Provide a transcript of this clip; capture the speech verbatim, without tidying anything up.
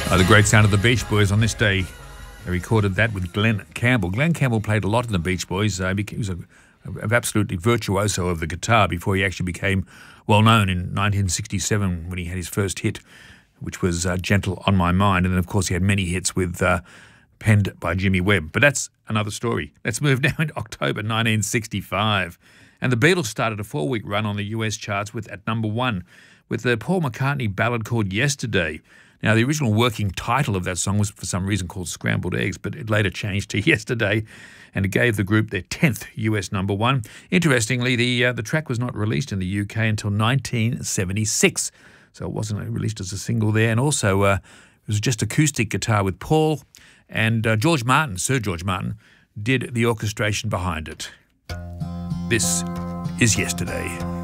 Uh, the great sound of the Beach Boys on this day. They recorded that with Glenn Campbell. Glenn Campbell played a lot in the Beach Boys. Uh, he was a, a, absolutely virtuoso of the guitar before he actually became well known in nineteen sixty-seven when he had his first hit, which was uh, Gentle on My Mind. And then, of course, he had many hits with uh, penned by Jimmy Webb. But that's another story. Let's move now into October nineteen sixty-five. And the Beatles started a four-week run on the U S charts with at number one with the Paul McCartney ballad called Yesterday. Now, the original working title of that song was for some reason called Scrambled Eggs, but it later changed to Yesterday, and it gave the group their tenth U S number one. Interestingly, the uh, the track was not released in the U K until nineteen seventy-six, so it wasn't released as a single there. And also, uh, it was just acoustic guitar with Paul, and uh, George Martin, Sir George Martin, did the orchestration behind it. This is Yesterday.